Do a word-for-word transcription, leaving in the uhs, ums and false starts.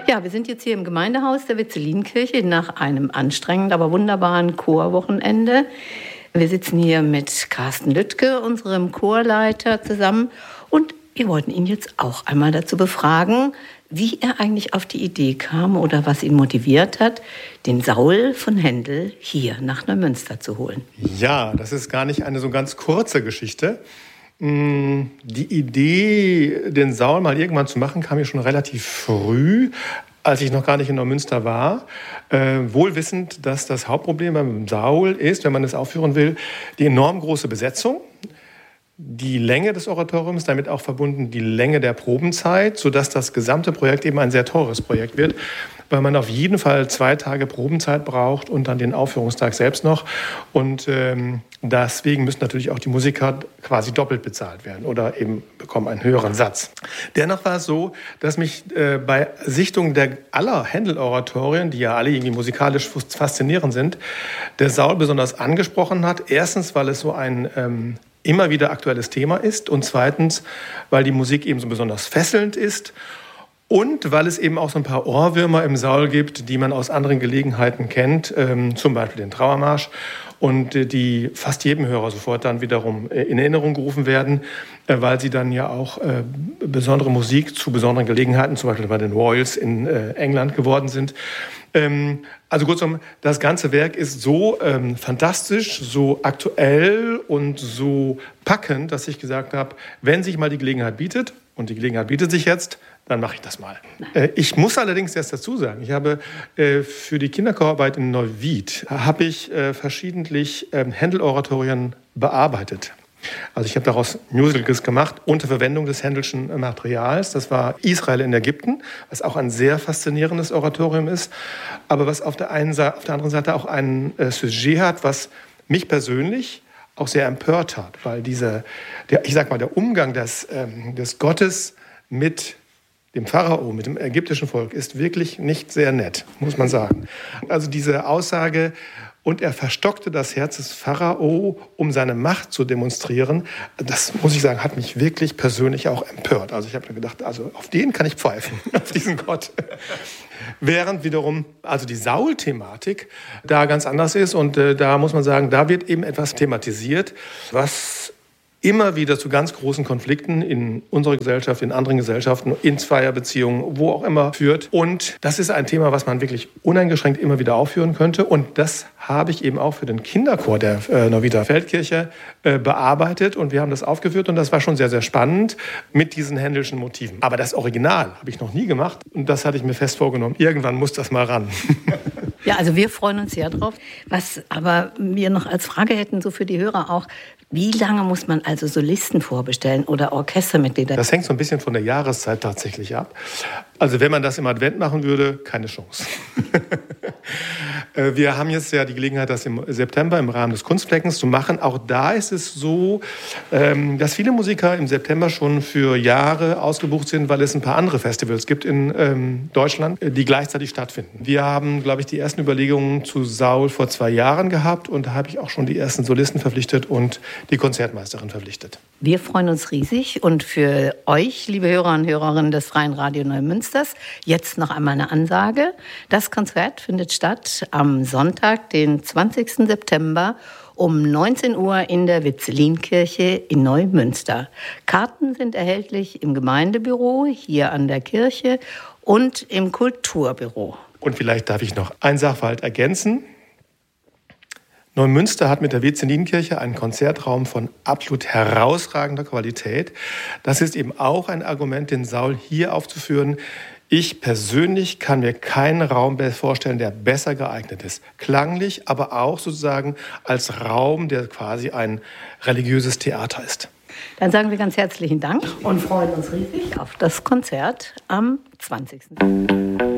Ja, wir sind jetzt hier im Gemeindehaus der Vitzelinkirche nach einem anstrengenden, aber wunderbaren Chorwochenende. Wir sitzen hier mit Carsten Lüttke, unserem Chorleiter, zusammen. Und wir wollten ihn jetzt auch einmal dazu befragen, wie er eigentlich auf die Idee kam oder was ihn motiviert hat, den Saul von Händel hier nach Neumünster zu holen. Ja, das ist gar nicht eine so ganz kurze Geschichte. Die Idee, den Saul mal irgendwann zu machen, kam mir schon relativ früh, als ich noch gar nicht in Neumünster war. Äh, wohl wissend, dass das Hauptproblem beim Saul ist, wenn man es aufführen will, die enorm große Besetzung, die Länge des Oratoriums, damit auch verbunden die Länge der Probenzeit, sodass das gesamte Projekt eben ein sehr teures Projekt wird, weil man auf jeden Fall zwei Tage Probenzeit braucht und dann den Aufführungstag selbst noch. Und ähm, deswegen müssen natürlich auch die Musiker quasi doppelt bezahlt werden oder eben bekommen einen höheren Satz. Dennoch war es so, dass mich äh, bei Sichtung der aller Händel-Oratorien, die ja alle irgendwie musikalisch faszinierend sind, der Saul besonders angesprochen hat. Erstens, weil es so ein ähm, immer wieder aktuelles Thema ist und zweitens, weil die Musik eben so besonders fesselnd ist und weil es eben auch so ein paar Ohrwürmer im Saul gibt, die man aus anderen Gelegenheiten kennt, ähm, zum Beispiel den Trauermarsch und äh, die fast jedem Hörer sofort dann wiederum äh, in Erinnerung gerufen werden, äh, weil sie dann ja auch äh, besondere Musik zu besonderen Gelegenheiten, zum Beispiel bei den Royals in äh, England geworden sind. Ähm, also kurzum, das ganze Werk ist so ähm, fantastisch, so aktuell und so packend, dass ich gesagt habe, wenn sich mal die Gelegenheit bietet, und die Gelegenheit bietet sich jetzt, dann mache ich das mal. Äh, ich muss allerdings erst dazu sagen, ich habe äh, für die Kinderchorarbeit in Neuwied habe ich äh, verschiedentlich äh, Händel-Oratorien bearbeitet. Also ich habe daraus Musicals gemacht unter Verwendung des Händelschen Materials. Das war Israel in Ägypten, was auch ein sehr faszinierendes Oratorium ist, aber was auf der, einen Seite, auf der anderen Seite auch ein äh, Sujet hat, was mich persönlich auch sehr empört hat, weil diese, der, ich sag mal, der Umgang des, ähm, des Gottes mit dem Pharao, mit dem ägyptischen Volk, ist wirklich nicht sehr nett, muss man sagen. Also diese Aussage, und er verstockte das Herz des Pharao, um seine Macht zu demonstrieren, das, muss ich sagen, hat mich wirklich persönlich auch empört. Also ich habe mir gedacht, also auf den kann ich pfeifen, auf diesen Gott. Während wiederum also die Saul-Thematik da ganz anders ist und äh, da muss man sagen, da wird eben etwas thematisiert, was immer wieder zu ganz großen Konflikten in unserer Gesellschaft, in anderen Gesellschaften, in Zweierbeziehungen, wo auch immer führt. Und das ist ein Thema, was man wirklich uneingeschränkt immer wieder aufführen könnte. Und das habe ich eben auch für den Kinderchor der äh, Neuwieder Feldkirche äh, bearbeitet. Und wir haben das aufgeführt und das war schon sehr, sehr spannend mit diesen händelschen Motiven. Aber das Original habe ich noch nie gemacht und das hatte ich mir fest vorgenommen. Irgendwann muss das mal ran. Ja, also wir freuen uns sehr drauf. Was aber wir noch als Frage hätten, so für die Hörer auch, wie lange muss man also Solisten vorbestellen oder Orchestermitglieder? Das hängt so ein bisschen von der Jahreszeit tatsächlich ab. Also wenn man das im Advent machen würde, keine Chance. Wir haben jetzt ja die Gelegenheit, das im September im Rahmen des Kunstfleckens zu machen. Auch da ist es so, dass viele Musiker im September schon für Jahre ausgebucht sind, weil es ein paar andere Festivals gibt in Deutschland, die gleichzeitig stattfinden. Wir haben, glaube ich, die ersten Überlegungen zu Saul vor zwei Jahren gehabt und da habe ich auch schon die ersten Solisten verpflichtet und die Konzertmeisterin verpflichtet. Wir freuen uns riesig und für euch, liebe Hörer und Hörerinnen des Freien Radio Neumünsters, jetzt noch einmal eine Ansage. Das Konzert findet statt am Sonntag, den zwanzigsten September um neunzehn Uhr in der Vitzelinkirche in Neumünster. Karten sind erhältlich im Gemeindebüro hier an der Kirche und im Kulturbüro. Und vielleicht darf ich noch einen Sachverhalt ergänzen. Neumünster hat mit der Vitzelinkirche einen Konzertraum von absolut herausragender Qualität. Das ist eben auch ein Argument, den Saul hier aufzuführen. Ich persönlich kann mir keinen Raum vorstellen, der besser geeignet ist. Klanglich, aber auch sozusagen als Raum, der quasi ein religiöses Theater ist. Dann sagen wir ganz herzlichen Dank und freuen uns riesig auf das Konzert am zwanzigsten